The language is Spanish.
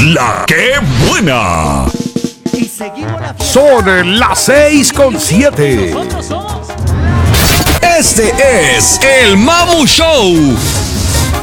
La que buena. Y seguimos la fiesta. Son las 6:07. Nosotros somos Este es el Mamu Show.